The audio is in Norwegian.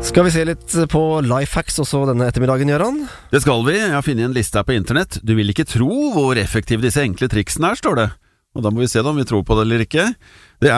Skal vi se litt på lifehacks også denne ettermiddagen, Gøran? Det skal vi. Jeg har funnet en liste her på internett. Du vil ikke tro hvor effektive disse enkle triksene er, står det. Og da må vi se om vi tror på det eller ikke. Det er